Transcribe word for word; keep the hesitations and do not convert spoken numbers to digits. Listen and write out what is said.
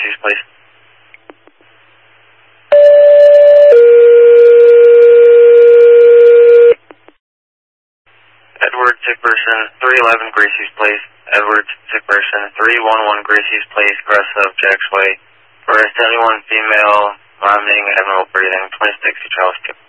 Gracie's Place. Edward, sick person, three eleven Gracie's Place. Edward, sick person, three one one Gracie's Place, crest of Jacks Way. For a seventy-one female, vomiting, abnormal breathing, twenty-six, Charles Skip.